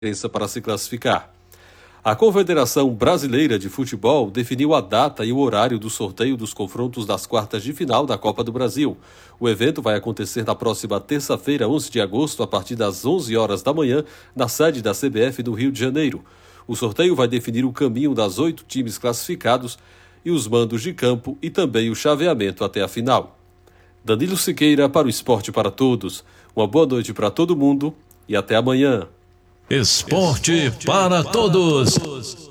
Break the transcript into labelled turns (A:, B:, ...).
A: para se classificar. A Confederação Brasileira de Futebol definiu a data e o horário do sorteio dos confrontos das quartas de final da Copa do Brasil. O evento vai acontecer na próxima terça-feira, 11 de agosto, a partir das 11 horas da manhã, na sede da CBF do Rio de Janeiro. O sorteio vai definir o caminho das 8 times classificados e os mandos de campo e também o chaveamento até a final. Danilo Siqueira para o Esporte para Todos. Uma boa noite para todo mundo e até amanhã.
B: Esporte para Todos.